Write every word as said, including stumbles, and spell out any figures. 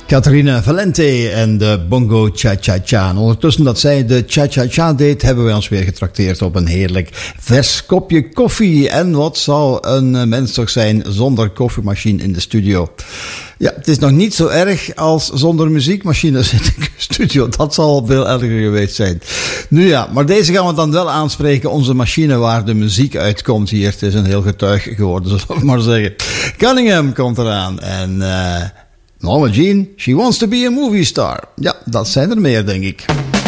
Catharina Valente en de Bongo Cha-Cha-Cha. En ondertussen dat zij de Cha-Cha-Cha deed, hebben wij ons weer getrakteerd op een heerlijk vers kopje koffie. En wat zou een mens toch zijn zonder koffiemachine in de studio? Ja, het is nog niet zo erg als zonder muziekmachines in de studio. Dat zal veel erger geweest zijn. Nu ja, maar deze gaan we dan wel aanspreken. Onze machine waar de muziek uitkomt hier. Het is een heel getuig geworden, zullen we maar zeggen. Cunningham komt eraan en... Uh, Norma Jean, she wants to be a movie star. Ja, dat zijn er meer, denk ik.